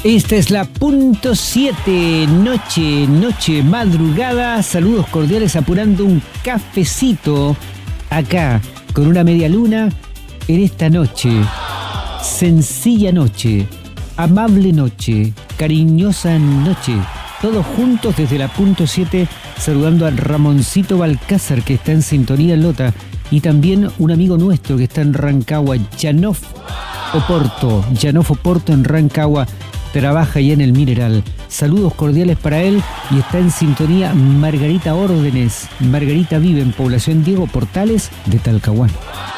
Esta es la punto 7, noche, madrugada. Saludos cordiales apurando un cafecito acá con una media luna en esta noche. Sencilla noche, amable noche, cariñosa noche. Todos juntos desde la punto 7 saludando a Ramoncito Balcázar que está en sintonía en Lota y también un amigo nuestro que está en Rancagua, Yanof Oporto en Rancagua. Trabaja ya en el Mineral. Saludos cordiales para él y está en sintonía Margarita Órdenes. Margarita vive en Población Diego Portales de Talcahuano.